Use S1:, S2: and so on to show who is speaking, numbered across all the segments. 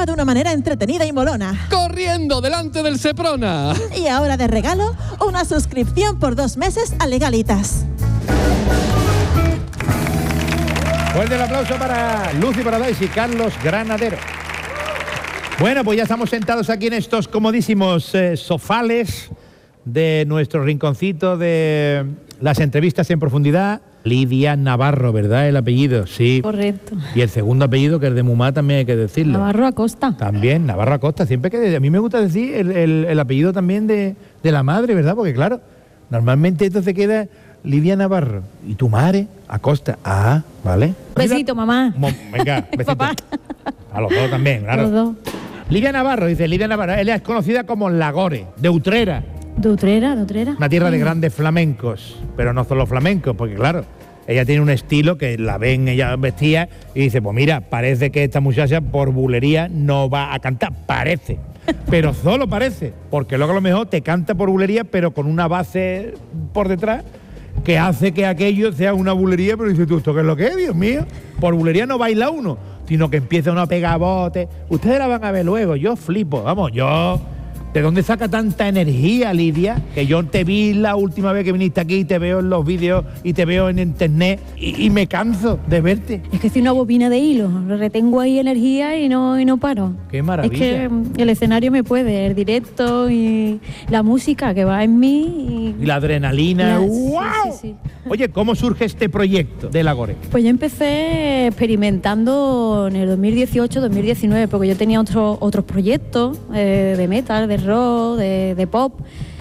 S1: programa de una manera entretenida y molona.
S2: Corriendo delante del Seprona.
S1: Y ahora de regalo, una suscripción por 2 meses a Legalitas.
S3: Fuerte el aplauso para Lucy Paradise y Carlos Granadero. Bueno, pues ya estamos sentados aquí en estos comodísimos sofales de nuestro rinconcito de las entrevistas en profundidad. Lidia Navarro, ¿verdad? El apellido, sí.
S4: Correcto.
S3: Y el segundo apellido, que es de Mumá, también hay que decirlo.
S4: Navarro Acosta.
S3: También, Navarro Acosta. Siempre que a mí me gusta decir el apellido también de la madre, ¿verdad? Porque claro, normalmente esto se queda Lidia Navarro. ¿Y tu madre? Acosta. Ah, vale.
S4: Besito, mamá.
S3: Venga, besito.
S4: Papá.
S3: A los dos también, claro.
S4: Los dos.
S3: Lidia Navarro, dice Lidia Navarro. Ella es conocida como Lagore, de Utrera.
S4: ¿De Utrera?
S3: Una tierra de grandes flamencos, pero no solo flamencos, porque claro, ella tiene un estilo que la ven ella vestía y dice, pues mira, parece que esta muchacha por bulería no va a cantar, parece, pero solo parece, porque luego a lo mejor te canta por bulería, pero con una base por detrás que hace que aquello sea una bulería, pero dices tú, ¿esto qué es lo que es, Dios mío? Por bulería no baila uno, sino que empieza uno a pegar botes. Ustedes la van a ver luego, yo flipo, vamos, yo... ¿De dónde saca tanta energía, Lidia? Que yo te vi la última vez que viniste aquí y te veo en los vídeos y te veo en internet y me canso de verte.
S4: Es que soy una bobina de hilo, retengo ahí energía y no paro.
S3: ¡Qué maravilla!
S4: Es que el escenario me puede, el directo y la música que va en mí.
S3: Y la adrenalina. ¡Wow!
S4: Sí.
S3: Oye, ¿cómo surge este proyecto de Lagore?
S4: Pues yo empecé experimentando en el 2018-2019, porque yo tenía otros proyectos de metal, de rock, de pop,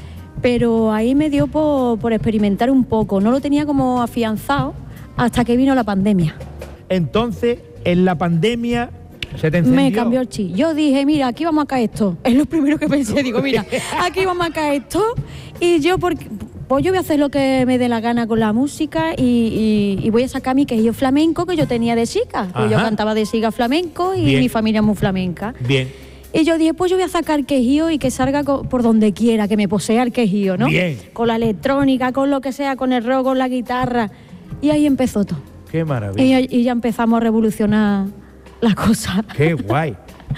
S4: pero ahí me dio por experimentar un poco. No lo tenía como afianzado hasta que vino la pandemia.
S3: Entonces, en la pandemia se te encendió.
S4: Me cambió el chip. Yo dije, mira, aquí vamos a caer esto. Es lo primero que pensé. Digo, mira, aquí vamos a caer esto. Y yo, pues yo voy a hacer lo que me dé la gana con la música y voy a sacar mi quejío flamenco que yo tenía de chica. Pues yo cantaba de chica flamenco y mi familia es muy flamenca.
S3: Bien.
S4: Y yo dije, pues yo voy a sacar quejío y que salga por donde quiera, que me posea el quejío, ¿no?
S3: Bien.
S4: Con la electrónica, con lo que sea, con el rock, con la guitarra. Y ahí empezó todo.
S3: ¡Qué maravilla!
S4: Y ya empezamos a revolucionar las cosas.
S3: ¡Qué guay!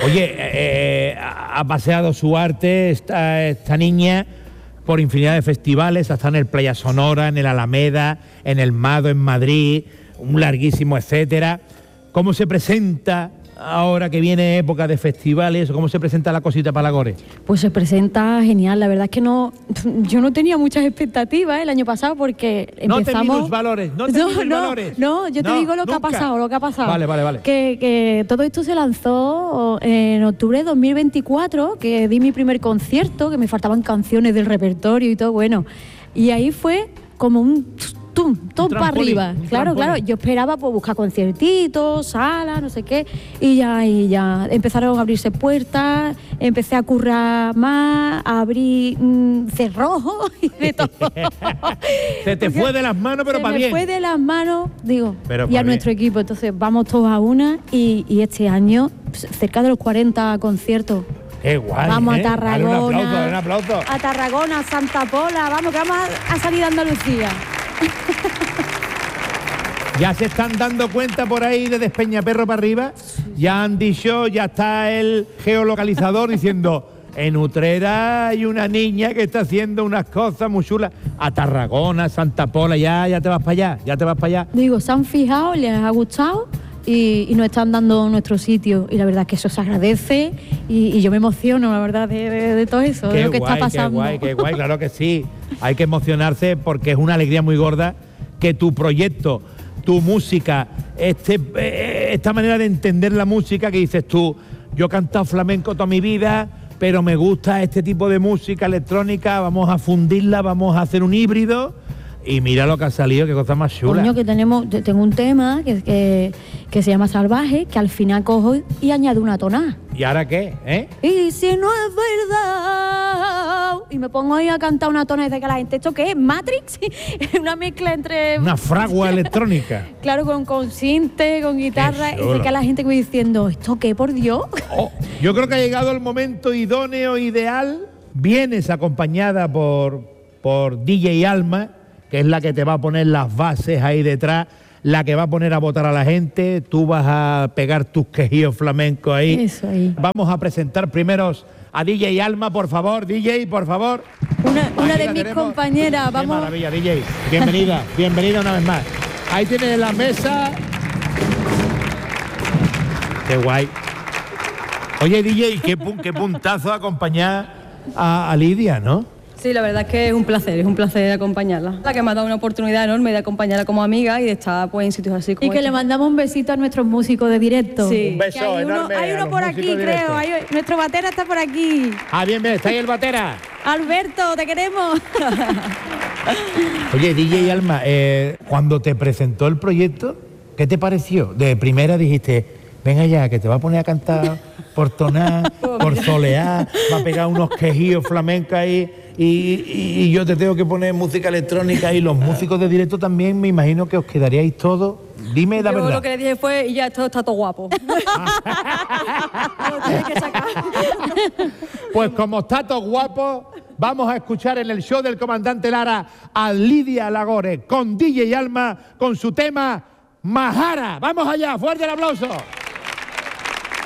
S3: Oye, ha paseado su arte esta niña por infinidad de festivales, hasta en el Playa Sonora, en el Alameda, en el Mado, en Madrid, un larguísimo etcétera. ¿Cómo se presenta ahora que viene época de festivales? ¿Cómo se presenta la cosita para Lagore?
S4: Pues se presenta genial. La verdad es que yo no tenía muchas expectativas el año pasado porque empezamos...
S3: No te minus valores, valores.
S4: No, yo te digo lo que ha pasado,
S3: Vale.
S4: Que todo esto se lanzó en octubre de 2024, que di mi primer concierto, que me faltaban canciones del repertorio y todo, bueno. Y ahí fue como un... todo para arriba. Claro, yo esperaba pues buscar conciertitos, salas, no sé qué, y ya empezaron a abrirse puertas, empecé a currar más, a abrir cerrojos y de todo.
S3: Se te fue de las manos, pero para bien.
S4: Se me fue de las manos, digo,
S3: pero
S4: y a nuestro equipo, entonces vamos todos a una y este año cerca de los 40 conciertos.
S3: ¡Qué guay!
S4: Vamos a Tarragona.
S3: Dale un aplauso.
S4: A Tarragona, a Santa Pola, vamos, que vamos a salir de Andalucía.
S3: Ya se están dando cuenta por ahí de Despeñaperro para arriba. Ya han dicho, ya está el geolocalizador diciendo, en Utrera hay una niña que está haciendo unas cosas muy chulas. A Tarragona, Santa Pola, ya te vas para allá.
S4: Digo, se han fijado, les ha gustado y nos están dando nuestro sitio. Y la verdad es que eso se agradece y yo me emociono, la verdad, de todo eso, de lo que está pasando.
S3: Qué guay, claro que sí. Hay que emocionarse porque es una alegría muy gorda que tu proyecto, tu música, esta manera de entender la música que dices tú, yo he cantado flamenco toda mi vida, pero me gusta este tipo de música electrónica, vamos a fundirla, vamos a hacer un híbrido. Y mira lo que ha salido, qué cosa más chula.
S4: Coño, que tengo un tema que se llama Salvaje, que al final cojo y añado una tonada.
S3: ¿Y ahora qué?
S4: Y si no es verdad. Y me pongo ahí a cantar una tonada y dice que la gente, ¿esto qué es? ¿Matrix? Una mezcla entre...
S3: Una fragua electrónica.
S4: Claro, con sinte, con guitarra. Y dice que la gente me diciendo, ¿esto qué, por Dios?
S3: Yo creo que ha llegado el momento idóneo, ideal. Vienes acompañada por DJ Alma, que es la que te va a poner las bases ahí detrás, la que va a poner a votar a la gente, tú vas a pegar tus quejíos flamencos ahí.
S4: Eso ahí.
S3: Vamos a presentar primeros a DJ Alma, por favor. DJ, por favor.
S4: Una
S3: Ahí
S4: de
S3: la
S4: mis
S3: tenemos.
S4: compañeras,
S3: Qué
S4: vamos.
S3: maravilla, DJ. Bienvenida, bienvenida una vez más. Ahí tienes la mesa. Qué guay. Oye, DJ, qué puntazo acompañar a Lidia, ¿no?
S5: Sí, la verdad es que es un placer acompañarla. La que me ha dado una oportunidad enorme de acompañarla como amiga y de estar pues, en sitios así como
S4: Y que le
S5: este.
S4: mandamos un besito a nuestros músicos de directo.
S5: Sí.
S3: Un beso
S4: Que hay uno,
S3: enorme
S4: hay
S3: a
S4: uno
S3: los
S4: por
S3: músicos
S4: aquí,
S3: directos.
S4: creo. Nuestro batera está por aquí.
S3: Ah, bien, está ahí el batera.
S4: Alberto, te queremos.
S3: Oye, DJ Alma, cuando te presentó el proyecto, ¿qué te pareció? De primera dijiste, venga ya, que te va a poner a cantar por tonar, por solear, va a pegar unos quejíos flamencos ahí y yo te tengo que poner música electrónica y los músicos de directo también, me imagino que os quedaríais todos. Dime la
S5: Yo
S3: verdad.
S5: lo que le dije fue, y ya, esto está todo guapo. Lo tienes que sacar.
S3: Pues como está todo guapo, vamos a escuchar en el show del comandante Lara a Lidia Lagore con DJ Alma con su tema Majara. Vamos allá, fuerte el aplauso.